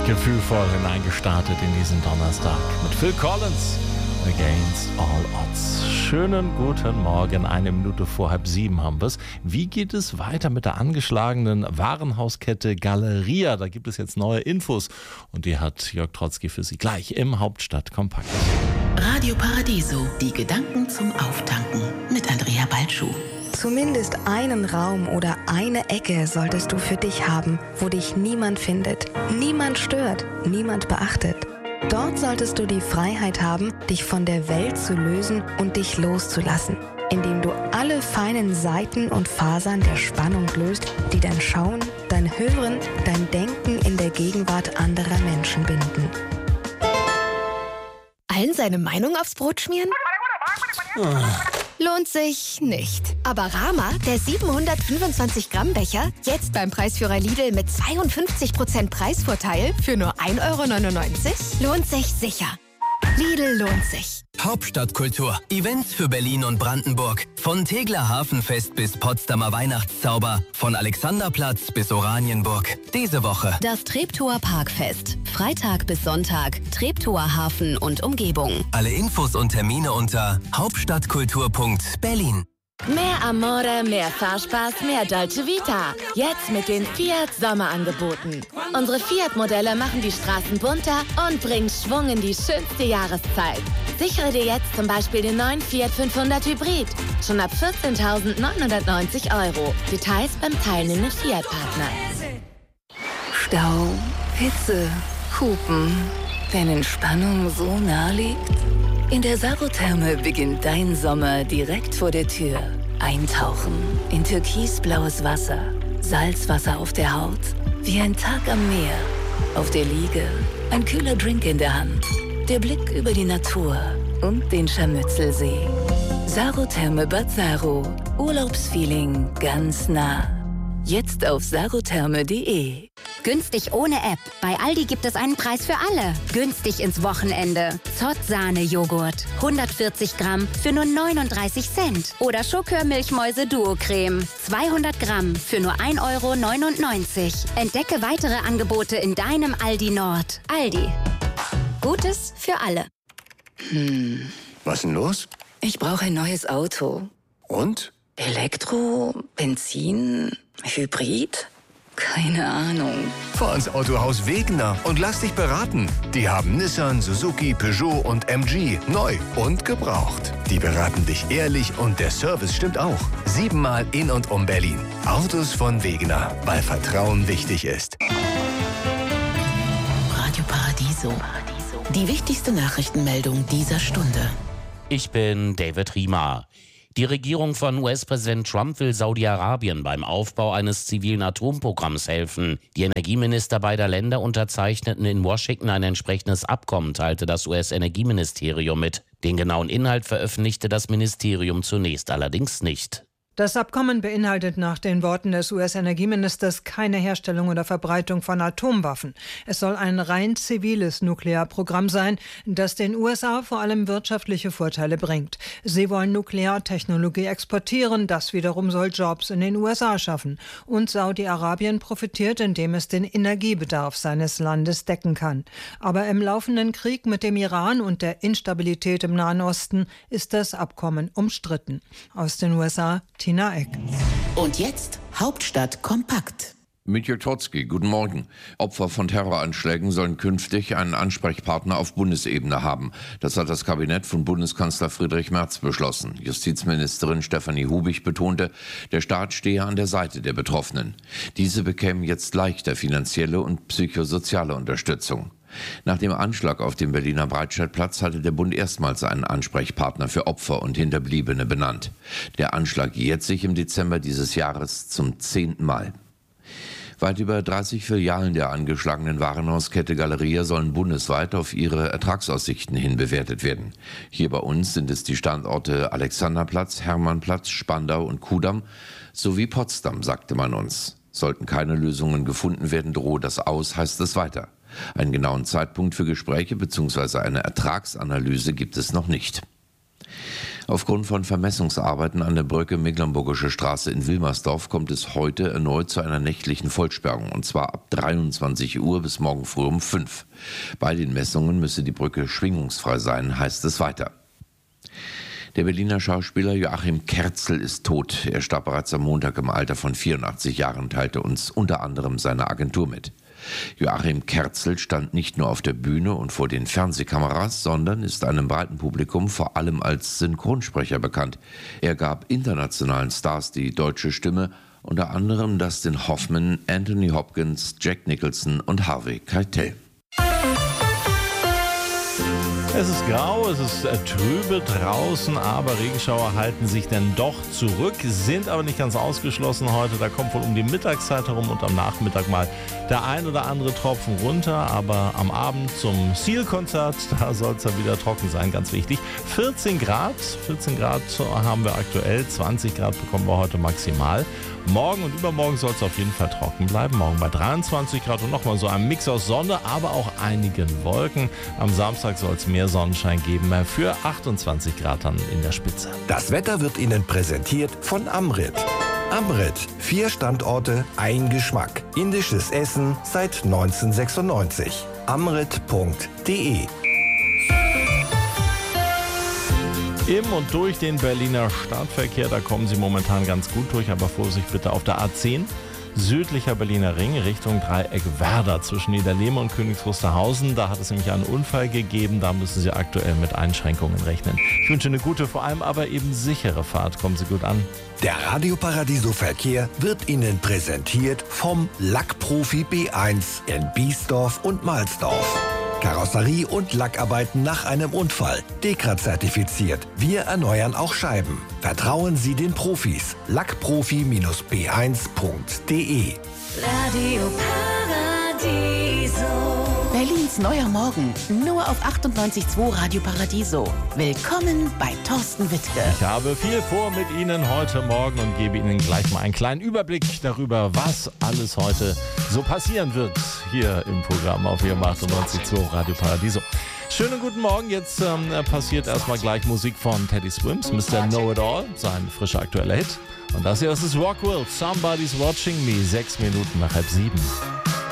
Gefühlvoll hineingestartet in diesen Donnerstag mit Phil Collins, Against All Odds. Schönen guten Morgen, 1 Minute vor 6:30 haben wir es. Wie geht es weiter mit der angeschlagenen Warenhauskette Galeria? Da gibt es jetzt neue Infos und die hat Jörg Trotzki für Sie gleich im Hauptstadtkompakt. Radio Paradiso, die Gedanken zum Auftanken mit Andrea Balschuh. Zumindest einen Raum oder eine Ecke solltest du für dich haben, wo dich niemand findet, niemand stört, niemand beachtet. Dort solltest du die Freiheit haben, dich von der Welt zu lösen und dich loszulassen, indem du alle feinen Seiten und Fasern der Spannung löst, die dein Schauen, dein Hören, dein Denken in der Gegenwart anderer Menschen binden. Allen seine Meinung aufs Brot schmieren? Lohnt sich nicht. Aber Rama, der 725 Gramm Becher, jetzt beim Preisführer Lidl mit 52% Preisvorteil für nur 1,99 €, lohnt sich sicher. Lidl lohnt sich. Hauptstadtkultur. Events für Berlin und Brandenburg. Von Tegeler Hafenfest bis Potsdamer Weihnachtszauber. Von Alexanderplatz bis Oranienburg. Diese Woche das Treptower Parkfest. Freitag bis Sonntag. Treptower Hafen und Umgebung. Alle Infos und Termine unter hauptstadtkultur.berlin. Mehr Amore, mehr Fahrspaß, mehr Dolce Vita. Jetzt mit den Fiat Sommerangeboten. Unsere Fiat-Modelle machen die Straßen bunter und bringen Schwung in die schönste Jahreszeit. Sichere dir jetzt zum Beispiel den neuen Fiat 500 Hybrid. Schon ab 14.990 €. Details beim teilnehmenden Fiat-Partner. Stau, Hitze, Hupen. Wenn Entspannung so nah liegt? In der Sarotherme beginnt dein Sommer direkt vor der Tür. Eintauchen in türkisblaues Wasser, Salzwasser auf der Haut, wie ein Tag am Meer. Auf der Liege, ein kühler Drink in der Hand, der Blick über die Natur und den Scharmützelsee. Sarotherme Bad Saro, Urlaubsfeeling ganz nah. Jetzt auf sarotherme.de. Günstig ohne App. Bei Aldi gibt es einen Preis für alle. Günstig ins Wochenende. Zott-Sahne-Joghurt. 140 Gramm für nur 39 Cent. Oder Schokör-Milchmäuse Duo-Creme. 200 Gramm für nur 1,99 €. Entdecke weitere Angebote in deinem Aldi Nord. Aldi. Gutes für alle. Was denn los? Ich brauche ein neues Auto. Und? Elektro, Benzin, Hybrid? Keine Ahnung. Fahr ins Autohaus Wegener und lass dich beraten. Die haben Nissan, Suzuki, Peugeot und MG neu und gebraucht. Die beraten dich ehrlich und der Service stimmt auch. 7-mal in und um Berlin. Autos von Wegener, weil Vertrauen wichtig ist. Radio Paradiso. Die wichtigste Nachrichtenmeldung dieser Stunde. Ich bin David Riemer. Die Regierung von US-Präsident Trump will Saudi-Arabien beim Aufbau eines zivilen Atomprogramms helfen. Die Energieminister beider Länder unterzeichneten in Washington ein entsprechendes Abkommen, teilte das US-Energieministerium mit. Den genauen Inhalt veröffentlichte das Ministerium zunächst allerdings nicht. Das Abkommen beinhaltet nach den Worten des US-Energieministers keine Herstellung oder Verbreitung von Atomwaffen. Es soll ein rein ziviles Nuklearprogramm sein, das den USA vor allem wirtschaftliche Vorteile bringt. Sie wollen Nukleartechnologie exportieren, das wiederum soll Jobs in den USA schaffen. Und Saudi-Arabien profitiert, indem es den Energiebedarf seines Landes decken kann. Aber im laufenden Krieg mit dem Iran und der Instabilität im Nahen Osten ist das Abkommen umstritten. Aus den USA Tina Eck. Und jetzt Hauptstadt kompakt. Mit Jörg Trotzki, guten Morgen. Opfer von Terroranschlägen sollen künftig einen Ansprechpartner auf Bundesebene haben. Das hat das Kabinett von Bundeskanzler Friedrich Merz beschlossen. Justizministerin Stefanie Hubig betonte, der Staat stehe an der Seite der Betroffenen. Diese bekämen jetzt leichter finanzielle und psychosoziale Unterstützung. Nach dem Anschlag auf dem Berliner Breitscheidplatz hatte der Bund erstmals einen Ansprechpartner für Opfer und Hinterbliebene benannt. Der Anschlag jährt sich im Dezember dieses Jahres zum 10. Mal. Weit über 30 Filialen der angeschlagenen Warenhauskette Galeria sollen bundesweit auf ihre Ertragsaussichten hin bewertet werden. Hier bei uns sind es die Standorte Alexanderplatz, Hermannplatz, Spandau und Kudamm sowie Potsdam, sagte man uns. Sollten keine Lösungen gefunden werden, drohe das aus, heißt es weiter. Einen genauen Zeitpunkt für Gespräche bzw. eine Ertragsanalyse gibt es noch nicht. Aufgrund von Vermessungsarbeiten an der Brücke Mecklenburgische Straße in Wilmersdorf kommt es heute erneut zu einer nächtlichen Vollsperrung, und zwar ab 23 Uhr bis morgen früh um 5. Bei den Messungen müsse die Brücke schwingungsfrei sein, heißt es weiter. Der Berliner Schauspieler Joachim Kerzel ist tot. Er starb bereits am Montag im Alter von 84 Jahren, teilte uns unter anderem seine Agentur mit. Joachim Kerzel stand nicht nur auf der Bühne und vor den Fernsehkameras, sondern ist einem breiten Publikum vor allem als Synchronsprecher bekannt. Er gab internationalen Stars die deutsche Stimme, unter anderem Dustin Hoffman, Anthony Hopkins, Jack Nicholson und Harvey Keitel. Es ist grau, es ist trübe draußen, aber Regenschauer halten sich dann doch zurück, sind aber nicht ganz ausgeschlossen heute. Da kommt wohl um die Mittagszeit herum und am Nachmittag mal der ein oder andere Tropfen runter. Aber am Abend zum Seal-Konzert, da soll es dann wieder trocken sein, ganz wichtig. 14 Grad haben wir aktuell, 20 Grad bekommen wir heute maximal. Morgen und übermorgen soll es auf jeden Fall trocken bleiben. Morgen bei 23 Grad und nochmal so ein Mix aus Sonne, aber auch einigen Wolken. Am Samstag soll es mehr Sonnenschein geben, für 28 Grad dann in der Spitze. Das Wetter wird Ihnen präsentiert von Amrit. Amrit, 4 Standorte, ein Geschmack. Indisches Essen seit 1996. amrit.de. Im und durch den Berliner Stadtverkehr, da kommen Sie momentan ganz gut durch, aber Vorsicht bitte auf der A10. Südlicher Berliner Ring Richtung Dreieck Werder zwischen Niederlehme und Königs Wusterhausen. Da hat es nämlich einen Unfall gegeben, da müssen Sie aktuell mit Einschränkungen rechnen. Ich wünsche eine gute, vor allem aber eben sichere Fahrt. Kommen Sie gut an. Der Radio Paradiso Verkehr wird Ihnen präsentiert vom Lackprofi B1 in Biesdorf und Mahlsdorf. Karosserie und Lackarbeiten nach einem Unfall. DEKRA-zertifiziert. Wir erneuern auch Scheiben. Vertrauen Sie den Profis. Lackprofi-b1.de. Radio Paradiso. Berlins neuer Morgen. Nur auf 98.2 Radio Paradiso. Willkommen bei Thorsten Wittke. Ich habe viel vor mit Ihnen heute Morgen und gebe Ihnen gleich mal einen kleinen Überblick darüber, was alles heute so passieren wird hier im Programm auf Ihrem 98.2 Radio Paradiso. Schönen guten Morgen, jetzt passiert erstmal gleich Musik von Teddy Swims, Mr. Know It All, sein frischer aktueller Hit. Und das hier ist Rockwell, Somebody's Watching Me, 6 Minuten nach 6:30.